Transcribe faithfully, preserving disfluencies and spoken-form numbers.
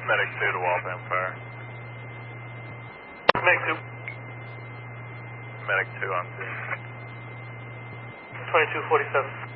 Medic two to Waltham Fire. Medic two. Medic two on two. twenty-two forty-seven.